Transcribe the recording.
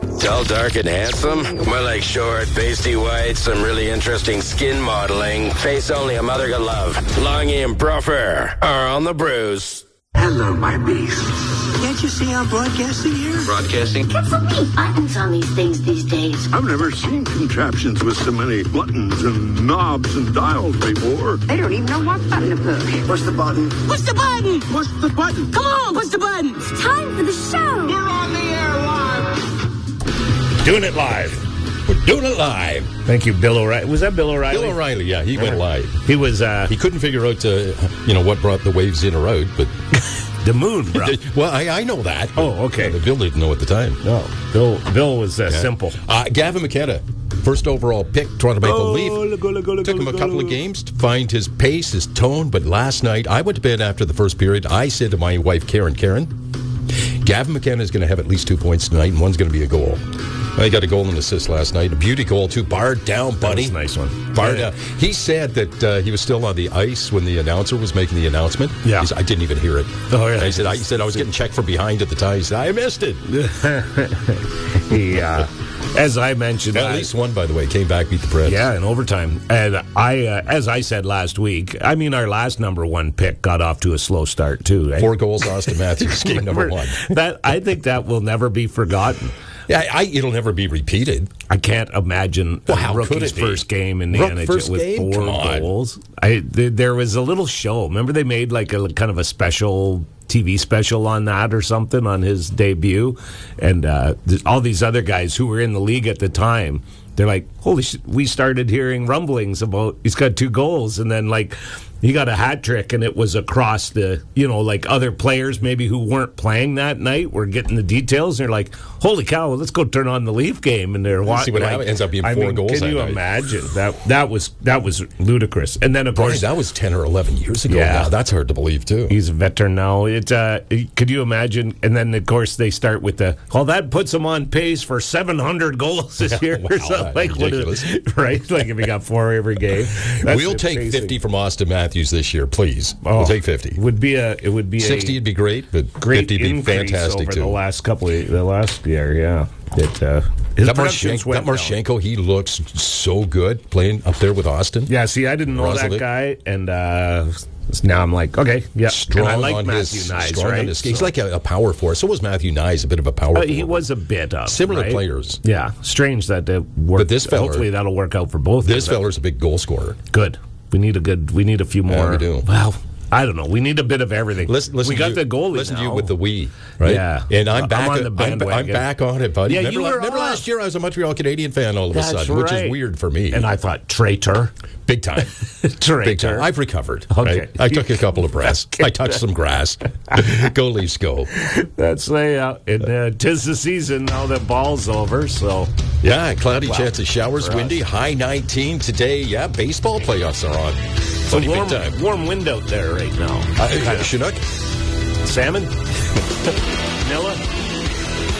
Tall, dark, and handsome? More like short, pasty white, some really interesting skin modeling. Face only a mother could love. Longy and Bruffer are on the bruise. Hello, my beast. Can't you see I'm broadcasting here? Broadcasting? Get so many buttons on these things these days. I've never seen contraptions with so many buttons and knobs and dials before. They don't even know what button to push. Push the button. Push the button! Push the button. Come on, push the button! It's time for the show. We're on the air live. Doing it live. We're doing it live. Thank you, Bill O'Reilly. Was that Bill O'Reilly? Bill O'Reilly, yeah, he went live. He was, He couldn't figure out, what brought the waves in or out, but... the moon, bro. Well, I know that. Oh, okay. Bill didn't know at the time. No, Bill was simple. Gavin McKenna, first overall pick, Toronto Maple Leaf. Took him a couple of games to find his pace, his tone, but last night, I went to bed after the first period. I said to my wife, Karen, Gavin McKenna is going to have at least 2 points tonight, and one's going to be a goal. He got a goal and assist last night. A beauty goal, too. Barred down, buddy. That was a nice one. Barred down. He said that he was still on the ice when the announcer was making the announcement. Yeah. He said, I didn't even hear it. Oh, yeah. He said I was getting checked from behind at the time. He said, I missed it. He, as I mentioned... At least one, by the way, came back, beat the Preds. Yeah, in overtime. And as I said last week, our last number one pick got off to a slow start, too. Right? 4 goals, Austin Matthews, game number 1. I think that will never be forgotten. Yeah, it'll never be repeated. I can't imagine how rookie's first game in the NHL with 4 goals. There was a little show. Remember they made like a kind of a special TV special on that or something on his debut, and all these other guys who were in the league at the time, they're like, holy shit, we started hearing rumblings about he's got 2 goals, and then like he got a hat trick, and it was across the, like other players maybe who weren't playing that night were getting the details, and they're like, holy cow, let's go turn on the Leaf game, and they're watching. See what happens. Ends up being 4 goals. Can you imagine that was ludicrous? And then of course that was 10 or 11 years ago. Yeah, now. That's hard to believe too. He's a veteran now. Could you imagine? And then of course they start with that puts him on pace for 700 goals this year or something. Like ridiculous. Right? Like if he got 4 every game. We'll take 50 from Austin Matthews this year, please. We'll take 50. It would be 60 would be great, but 50 would be fantastic over too. The last year, yeah. That Marchenko, he looks so good playing up there with Austin. Yeah, see, I didn't know that guy, and now I'm like, okay, yeah. Strong and I like on Matthew Nyes, right? He's like a power force. So was Matthew Nyes, a bit of a power force. He was a bit of. Similar players. Yeah, strange that it worked. But this fella, hopefully that'll work out for both. This feller's a big goal scorer. Good. We need a few more. Yeah, we do. Well, I don't know. We need a bit of everything. Listen we got the goalie. Listen now. to you with the we, right? Yeah. And I'm back on the bandwagon. I'm back on it, buddy. Yeah, remember last year I was a Montreal Canadian fan all of a sudden, which is weird for me. And I thought, traitor. Big time. Traitor. Big time. I've recovered. Okay. Right? I took a couple of breaths. I touched some grass. Go Leafs, go. That's tis the season now that ball's over, so. Yeah, cloudy, chance of showers, windy, high 19 today. Yeah, baseball playoffs are on. It's a warm wind out there right now. Chinook? Salmon? Vanilla?